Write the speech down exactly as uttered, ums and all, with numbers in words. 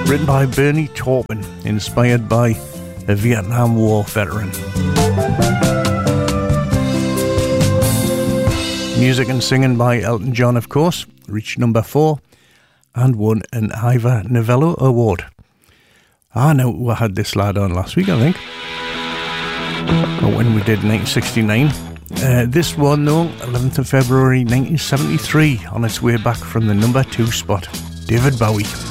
written by Bernie Taupin, inspired by a Vietnam War veteran. Music and singing by Elton John, of course, reached number four and won an Ivor Novello Award. I know we had this lad on last week, I think, or when we did nineteen sixty-nine. Uh, this one, though, eleventh of February nineteen seventy-three, on its way back from the number two spot, David Bowie.